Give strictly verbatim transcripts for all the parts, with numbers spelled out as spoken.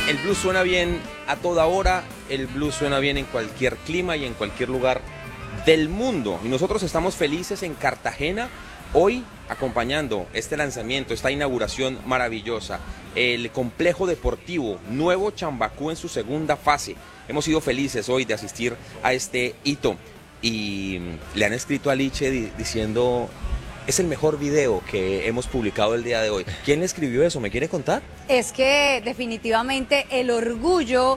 El blues suena bien a toda hora, el blues suena bien en cualquier clima y en cualquier lugar del mundo. Y nosotros estamos felices en Cartagena, hoy acompañando este lanzamiento, esta inauguración maravillosa, el complejo deportivo Nuevo Chambacú en su segunda fase. Hemos sido felices hoy de asistir a este hito y le han escrito a Liche di- diciendo... Es el mejor video que hemos publicado el día de hoy. ¿Quién le escribió eso? ¿Me quiere contar? Es que definitivamente el orgullo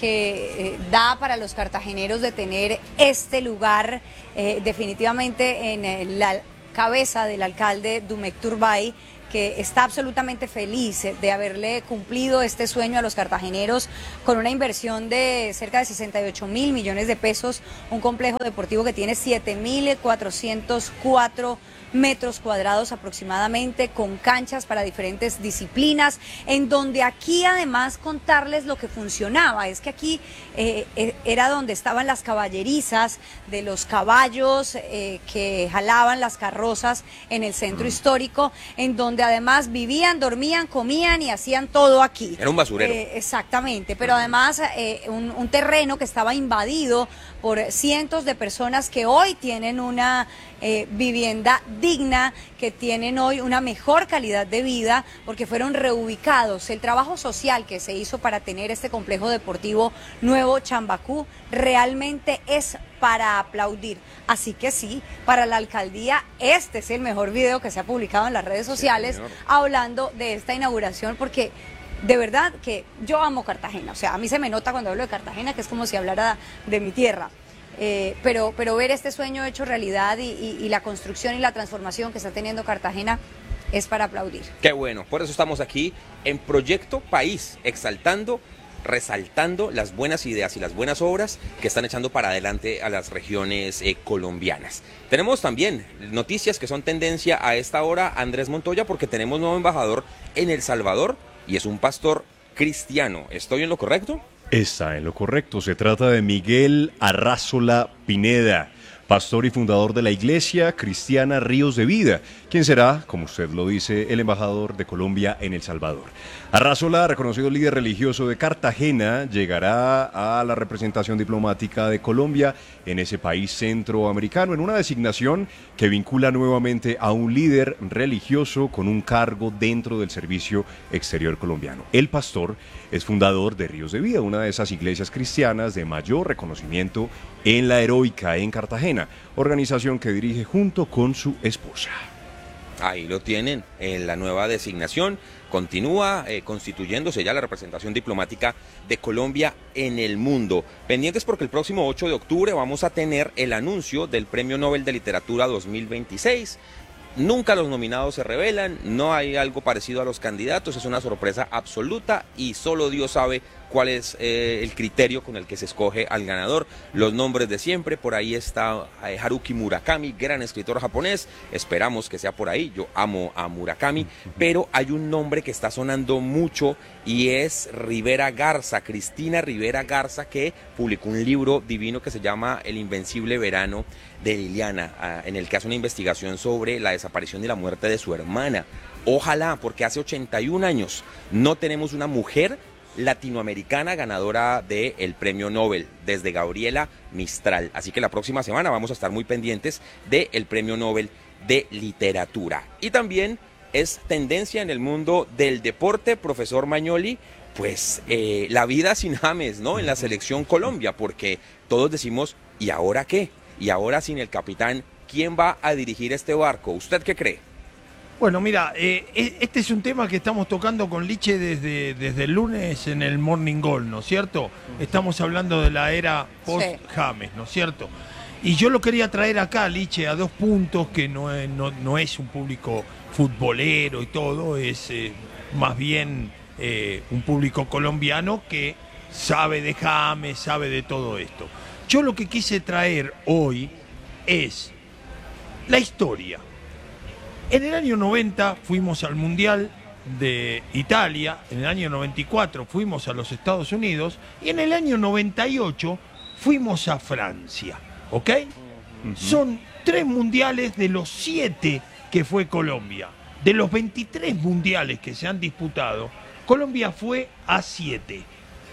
que eh, da para los cartageneros de tener este lugar eh, definitivamente en eh, la cabeza del alcalde Dumek Turbay, que está absolutamente feliz de haberle cumplido este sueño a los cartageneros con una inversión de cerca de sesenta y ocho mil millones de pesos, un complejo deportivo que tiene siete mil cuatrocientos cuatro metros cuadrados aproximadamente, con canchas para diferentes disciplinas, en donde aquí además contarles lo que funcionaba, es que aquí eh, era donde estaban las caballerizas de los caballos eh, que jalaban las carrozas en el centro histórico, en donde además vivían, dormían, comían y hacían todo aquí. Era un basurero. Eh, exactamente, pero además eh, un, un terreno que estaba invadido por cientos de personas que hoy tienen una eh, vivienda digna, que tienen hoy una mejor calidad de vida porque fueron reubicados. El trabajo social que se hizo para tener este complejo deportivo Nuevo Chambacú realmente es para aplaudir. Así que sí, para la alcaldía este es el mejor video que se ha publicado en las redes sociales, sí, hablando de esta inauguración, porque de verdad que yo amo Cartagena. O sea, a mí se me nota cuando hablo de Cartagena que es como si hablara de mi tierra. Eh, pero, pero ver este sueño hecho realidad y, y, y la construcción y la transformación que está teniendo Cartagena es para aplaudir. Qué bueno, por eso estamos aquí en Proyecto País, exaltando, resaltando las buenas ideas y las buenas obras que están echando para adelante a las regiones eh, colombianas. Tenemos también noticias que son tendencia a esta hora, Andrés Montoya, porque tenemos nuevo embajador en El Salvador y es un pastor cristiano. ¿Estoy en lo correcto? Está en lo correcto, se trata de Miguel Arrázola Pineda, pastor y fundador de la Iglesia Cristiana Ríos de Vida, quien será, como usted lo dice, el embajador de Colombia en El Salvador. Arrázola, reconocido líder religioso de Cartagena, llegará a la representación diplomática de Colombia en ese país centroamericano en una designación que vincula nuevamente a un líder religioso con un cargo dentro del servicio exterior colombiano. El pastor es fundador de Ríos de Vida, una de esas iglesias cristianas de mayor reconocimiento en la Heroica en Cartagena, organización que dirige junto con su esposa. Ahí lo tienen, en la nueva designación. Continúa eh, constituyéndose ya la representación diplomática de Colombia en el mundo. Pendientes porque el próximo ocho de octubre vamos a tener el anuncio del Premio Nobel de Literatura dos mil veintiséis. Nunca los nominados se revelan, no hay algo parecido a los candidatos, es una sorpresa absoluta y solo Dios sabe cuál es eh, el criterio con el que se escoge al ganador. Los nombres de siempre, por ahí está eh, Haruki Murakami, gran escritor japonés, esperamos que sea por ahí, yo amo a Murakami, pero hay un nombre que está sonando mucho y es Rivera Garza, Cristina Rivera Garza, que publicó un libro divino que se llama El Invencible Verano de Liliana, en el que hace una investigación sobre la desaparición y la muerte de su hermana. Ojalá, porque hace ochenta y un años no tenemos una mujer latinoamericana ganadora del Premio Nobel, desde Gabriela Mistral. Así que la próxima semana vamos a estar muy pendientes del Premio Nobel de Literatura. Y también es tendencia en el mundo del deporte, profesor Magnoli, pues eh, la vida sin James, ¿no? En la selección Colombia, porque todos decimos, ¿y ahora qué? Y ahora sin el capitán, ¿quién va a dirigir este barco? ¿Usted qué cree? Bueno, mira, eh, este es un tema que estamos tocando con Liche desde, desde el lunes en el Morning Goal, ¿no es cierto? Estamos hablando de la era post-James, ¿no es cierto? Y yo lo quería traer acá, Liche, a dos puntos, que no es, no, no es un público futbolero y todo, es eh, más bien eh, un público colombiano que sabe de James, sabe de todo esto. Yo lo que quise traer hoy es la historia. En el año noventa fuimos al Mundial de Italia, en el año noventa y cuatro fuimos a los Estados Unidos y en el año noventa y ocho fuimos a Francia, ¿ok? Uh-huh. Son tres mundiales de los siete que fue Colombia. De los veintitrés mundiales que se han disputado, Colombia fue a siete.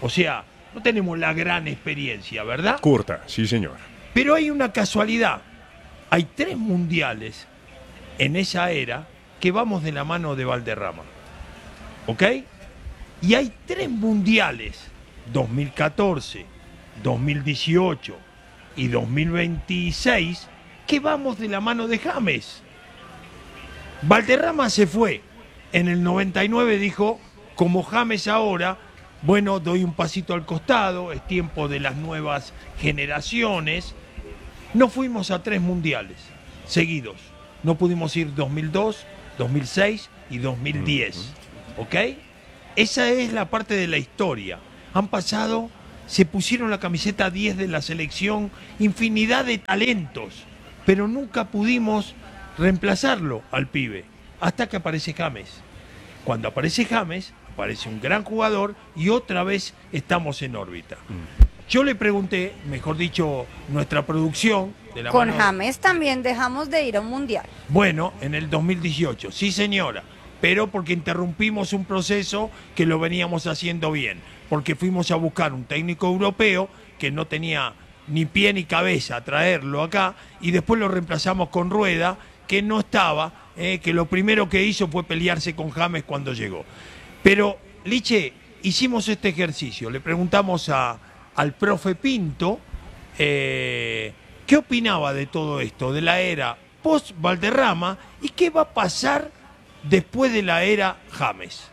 O sea, no tenemos la gran experiencia, ¿verdad? Corta, sí señor. Pero hay una casualidad. Hay tres mundiales en esa era que vamos de la mano de Valderrama. ¿Ok? Y hay tres mundiales, dos mil catorce, dos mil dieciocho y dos mil veintiséis, que vamos de la mano de James. Valderrama se fue. En el noventa y nueve dijo, como James ahora, bueno, doy un pasito al costado, es tiempo de las nuevas generaciones. No fuimos a tres mundiales seguidos. No pudimos ir dos mil dos, dos mil seis y dos mil diez. ¿Ok? Esa es la parte de la historia. Han pasado, se pusieron la camiseta diez de la selección, infinidad de talentos, pero nunca pudimos reemplazarlo al pibe, hasta que aparece James. Cuando aparece James, aparece un gran jugador y otra vez estamos en órbita. Yo le pregunté, mejor dicho, nuestra producción de la Con mano... James también dejamos de ir a un mundial. Bueno, en el dos mil dieciocho, sí señora, pero porque interrumpimos un proceso que lo veníamos haciendo bien, porque fuimos a buscar un técnico europeo que no tenía ni pie ni cabeza a traerlo acá, y después lo reemplazamos con Rueda, que no estaba, eh, que lo primero que hizo fue pelearse con James cuando llegó. Pero, Liche, hicimos este ejercicio, le preguntamos a, al profe Pinto eh, qué opinaba de todo esto, de la era post-Valderrama, y qué va a pasar después de la era James.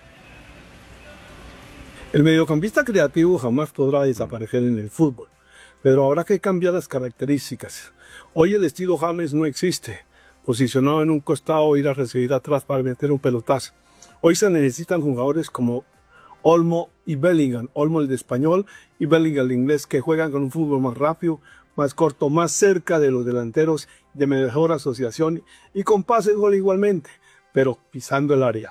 El mediocampista creativo jamás podrá desaparecer en el fútbol, pero habrá que cambiar las características. Hoy el estilo James no existe, posicionado en un costado, ir a recibir atrás para meter un pelotazo. Hoy se necesitan jugadores como Olmo y Bellingham, Olmo el de español y Bellingham el inglés, que juegan con un fútbol más rápido, más corto, más cerca de los delanteros, de mejor asociación y con pases gol igualmente, pero pisando el área.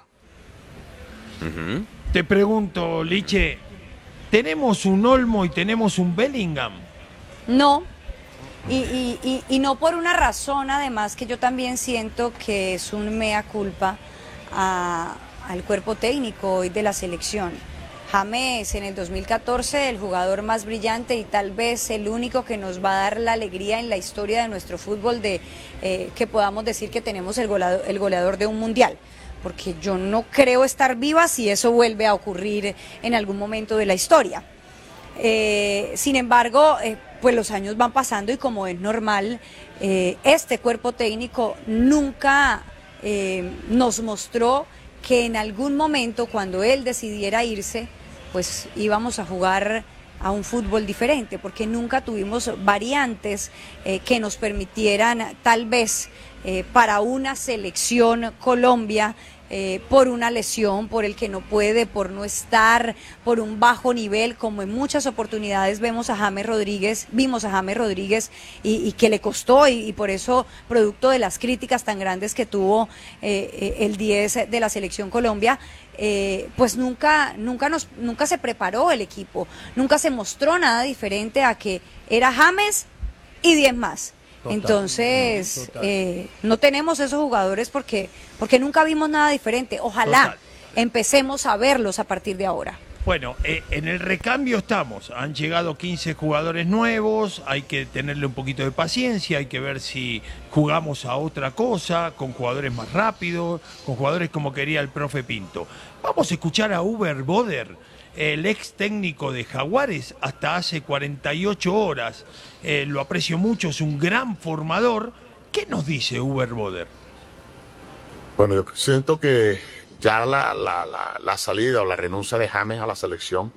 Uh-huh. Te pregunto, Liche, ¿tenemos un Olmo y tenemos un Bellingham? No, y, y, y, y no por una razón, además, que yo también siento que es un mea culpa a, al cuerpo técnico hoy de la selección. James en el dos mil catorce, el jugador más brillante y tal vez el único que nos va a dar la alegría en la historia de nuestro fútbol de eh, que podamos decir que tenemos el goleador, el goleador de un mundial. Porque yo no creo estar viva si eso vuelve a ocurrir en algún momento de la historia. Eh, sin embargo, eh, pues los años van pasando y como es normal, eh, este cuerpo técnico nunca eh, nos mostró que en algún momento cuando él decidiera irse, pues íbamos a jugar a un fútbol diferente, porque nunca tuvimos variantes eh, que nos permitieran tal vez eh, para una selección Colombia, eh, por una lesión, por el que no puede, por no estar, por un bajo nivel, como en muchas oportunidades vemos a James Rodríguez, vimos a James Rodríguez y, y que le costó y, y por eso, producto de las críticas tan grandes que tuvo eh, el diez de la selección Colombia, Eh, pues nunca, nunca, nos, nunca se preparó el equipo, nunca se mostró nada diferente a que era James y diez más. Total, Entonces, total. Eh, no tenemos esos jugadores porque, porque nunca vimos nada diferente. Ojalá total. empecemos a verlos a partir de ahora. Bueno, eh, en el recambio estamos, han llegado quince jugadores nuevos, hay que tenerle un poquito de paciencia, hay que ver si jugamos a otra cosa, con jugadores más rápidos, con jugadores como quería el profe Pinto. Vamos a escuchar a Uber Boder, el ex técnico de Jaguares hasta hace cuarenta y ocho horas, eh, lo aprecio mucho, es un gran formador. ¿Qué nos dice Uber Boder? Bueno, yo siento que ya la, la, la, la salida o la renuncia de James a la selección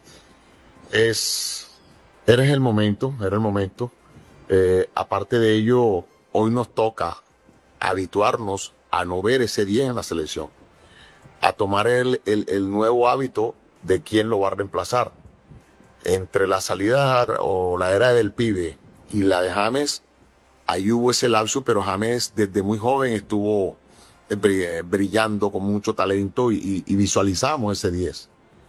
es, era el momento, era el momento. Eh, aparte de ello, hoy nos toca habituarnos a no ver ese diez en la selección, a tomar el, el, el nuevo hábito de quién lo va a reemplazar. Entre la salida o la era del pibe y la de James, ahí hubo ese lapso, pero James desde muy joven estuvo brillando con mucho talento y, y visualizamos ese diez.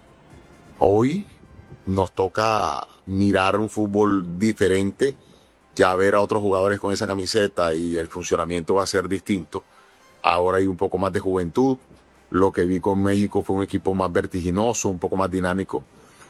Hoy nos toca mirar un fútbol diferente, ya ver a otros jugadores con esa camiseta y el funcionamiento va a ser distinto. Ahora hay un poco más de juventud, lo que vi con México fue un equipo más vertiginoso, un poco más dinámico,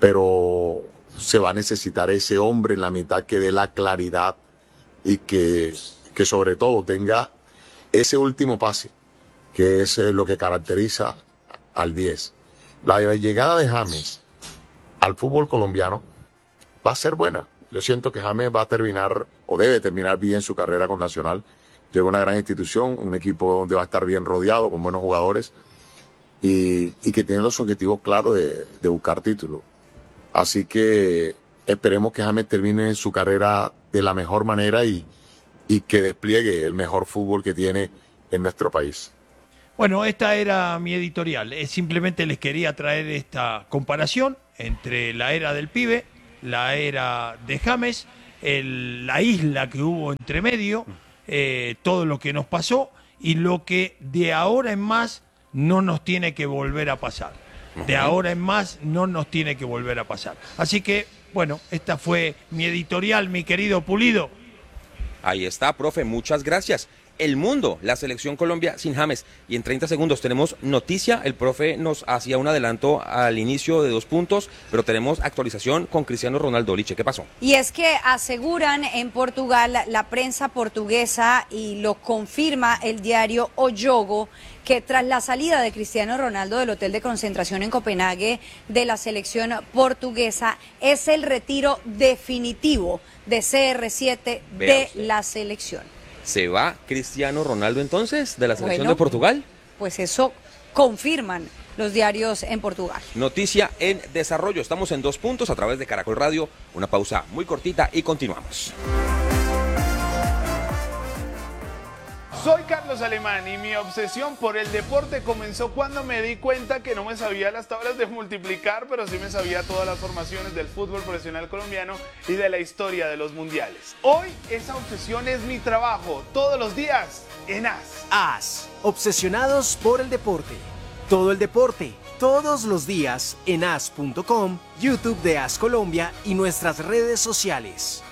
pero se va a necesitar ese hombre en la mitad que dé la claridad y que, que sobre todo tenga ese último pase, que es lo que caracteriza al diez. La llegada de James al fútbol colombiano va a ser buena. Yo siento que James va a terminar, o debe terminar bien su carrera con Nacional. Llega a una gran institución, un equipo donde va a estar bien rodeado, con buenos jugadores, y, y que tiene los objetivos claros de, de buscar títulos. Así que esperemos que James termine su carrera de la mejor manera y, y que despliegue el mejor fútbol que tiene en nuestro país. Bueno, esta era mi editorial. Eh, simplemente les quería traer esta comparación entre la era del pibe, la era de James, el, la isla que hubo entre medio, eh, todo lo que nos pasó y lo que de ahora en más no nos tiene que volver a pasar. De ahora en más no nos tiene que volver a pasar. Así que, bueno, esta fue mi editorial, mi querido Pulido. Ahí está, profe, muchas gracias. El mundo, la selección Colombia sin James. Y en treinta segundos tenemos noticia. El profe nos hacía un adelanto al inicio de dos puntos, pero tenemos actualización con Cristiano Ronaldo. Liche, ¿qué pasó? Y es que aseguran en Portugal, la prensa portuguesa, y lo confirma el diario O Jogo, que tras la salida de Cristiano Ronaldo del hotel de concentración en Copenhague de la selección portuguesa, es el retiro definitivo de C R siete de la selección. ¿Se va Cristiano Ronaldo entonces de la selección Bueno, de Portugal? Pues eso confirman los diarios en Portugal. Noticia en desarrollo. Estamos en dos puntos a través de Caracol Radio. Una pausa muy cortita y continuamos. Soy Carlos Alemán y mi obsesión por el deporte comenzó cuando me di cuenta que no me sabía las tablas de multiplicar, pero sí me sabía todas las formaciones del fútbol profesional colombiano y de la historia de los mundiales. Hoy esa obsesión es mi trabajo, todos los días en A S. A S, obsesionados por el deporte. Todo el deporte, todos los días en A S punto com, YouTube de A S Colombia y nuestras redes sociales.